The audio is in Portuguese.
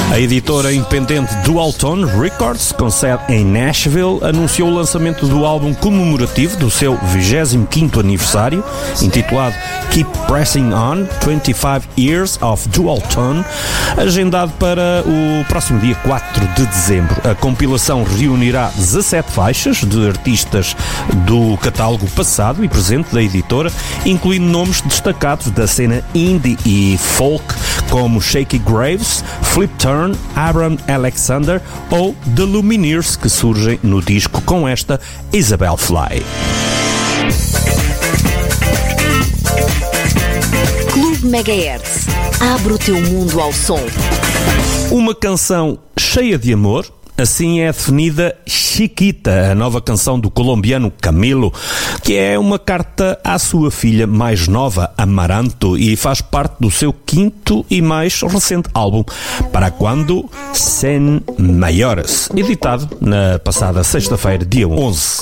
A editora independente Dual Tone Records, com sede em Nashville, anunciou o lançamento do álbum comemorativo do seu 25º aniversário, intitulado Keep Pressing On, 25 Years of Dual Tone, agendado para o próximo dia 4 de dezembro. A compilação reunirá 17 faixas de artistas do catálogo passado e presente da editora, incluindo nomes destacados da cena indie e folk, como Shaky Graves, Flip Turn, Abraham Alexander ou The Lumineers, que surgem no disco com esta Isabel Fly. Clube Megahertz. Abre o teu mundo ao som. Uma canção cheia de amor. Assim é definida Chiquita, a nova canção do colombiano Camilo, que é uma carta à sua filha mais nova, Amaranto, e faz parte do seu 5º e mais recente álbum, Para Quando Sen Maiores, editado na passada sexta-feira, dia 11.